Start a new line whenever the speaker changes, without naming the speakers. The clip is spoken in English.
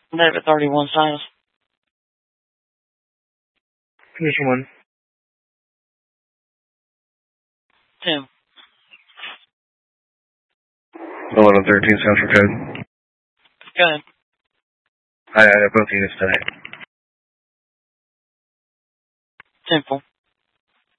David 31 Silas.
Condition 1.
10.
1113 Central Code.
Go ahead.
I have both units tonight.
10-4.